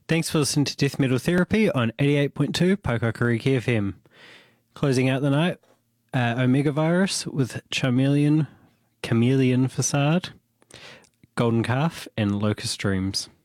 Thanks for listening to Death Metal Therapy on 88.2 Paukakariki FM. Closing out the night, Omega Virus with Chameleon Facade, Golden Calf, and Locust Dreams.